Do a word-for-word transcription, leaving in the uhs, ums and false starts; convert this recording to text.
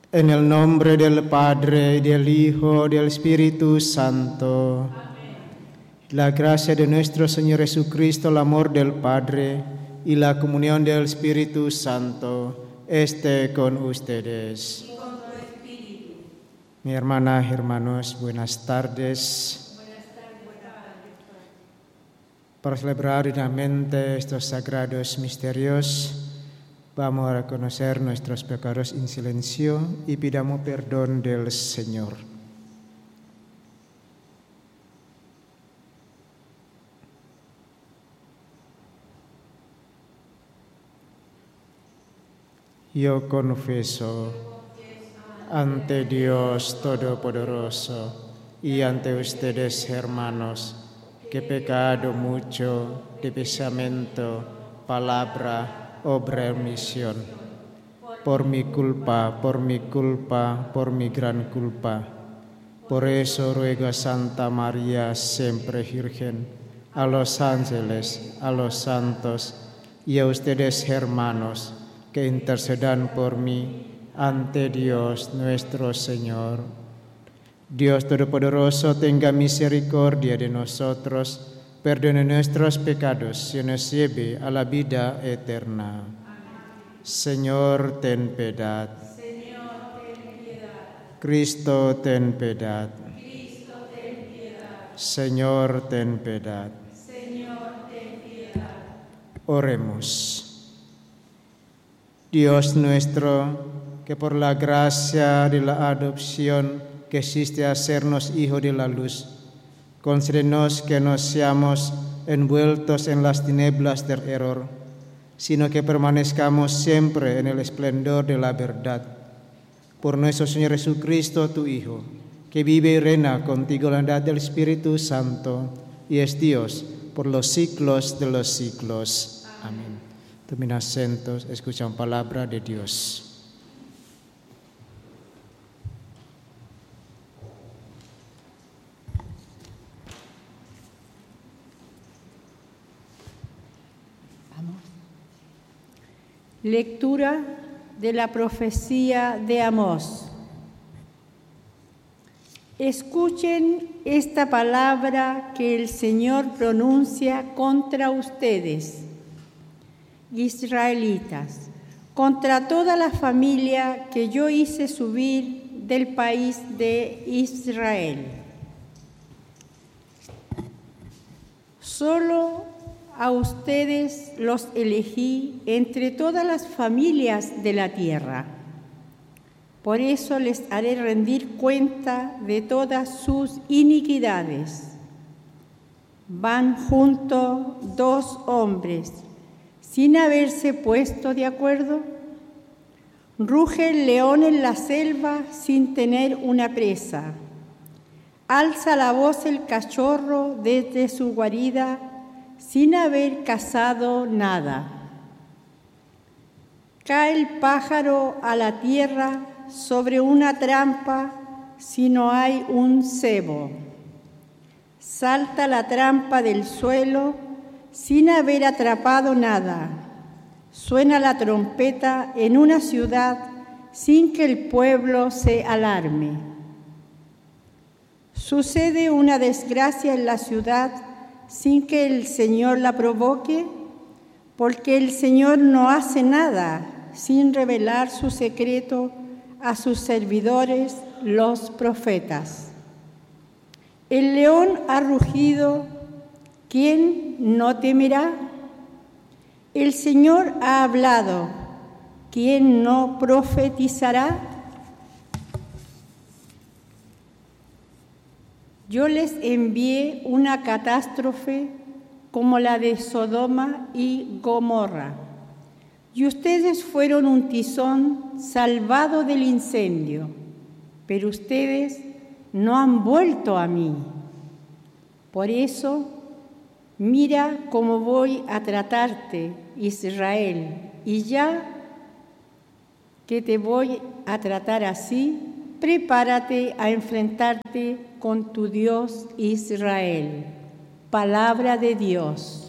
En el nombre del Padre, del Hijo, del Espíritu Santo. Amén. La gracia de nuestro Señor Jesucristo, el amor del Padre y la comunión del Espíritu Santo esté con ustedes. Y con tu espíritu. Mi hermana, hermanos, buenas tardes. Buenas tardes, buenas tardes. Para celebrar dignamente estos sagrados misterios, vamos a reconocer nuestros pecados en silencio y pidamos perdón del Señor. Yo confieso ante Dios Todopoderoso y ante ustedes, hermanos, que he pecado mucho de pensamiento, palabra, obra y omisión, por mi culpa, por mi culpa, por mi gran culpa. Por eso ruego a Santa María, siempre Virgen, a los ángeles, a los santos y a ustedes, hermanos, que intercedan por mí ante Dios nuestro Señor. Dios Todopoderoso, tenga misericordia de nosotros, perdone nuestros pecados y nos lleve a la vida eterna. Amén. Señor, ten piedad. Señor, ten piedad. Cristo, ten piedad. Cristo, ten piedad. Señor, ten piedad. Señor, ten piedad. Oremos. Dios nuestro, que por la gracia de la adopción que hiciste hacernos hijos de la luz, concédenos que no seamos envueltos en las tinieblas del error, sino que permanezcamos siempre en el esplendor de la verdad. Por nuestro Señor Jesucristo, tu Hijo, que vive y reina contigo en la unidad del Espíritu Santo, y es Dios por los siglos de los siglos. Amén. Tomen asientos, escuchan palabra de Dios. Lectura de la profecía de Amós. Escuchen esta palabra que el Señor pronuncia contra ustedes, israelitas, contra toda la familia que yo hice subir del país de Israel. Solo a ustedes los elegí entre todas las familias de la tierra. Por eso les haré rendir cuenta de todas sus iniquidades. Van juntos dos hombres, sin haberse puesto de acuerdo. Ruge el león en la selva sin tener una presa. Alza la voz el cachorro desde su guarida, sin haber cazado nada. Cae el pájaro a la tierra sobre una trampa si no hay un cebo. Salta la trampa del suelo sin haber atrapado nada. Suena la trompeta en una ciudad sin que el pueblo se alarme. Sucede una desgracia en la ciudad sin que el Señor la provoque, porque el Señor no hace nada sin revelar su secreto a sus servidores, los profetas. El león ha rugido, ¿quién no temerá? El Señor ha hablado, ¿quién no profetizará? Yo les envié una catástrofe como la de Sodoma y Gomorra, y ustedes fueron un tizón salvado del incendio, pero ustedes no han vuelto a mí. Por eso, mira cómo voy a tratarte, Israel, y ya que te voy a tratar así, prepárate a enfrentarte con tu Dios Israel. Palabra de Dios.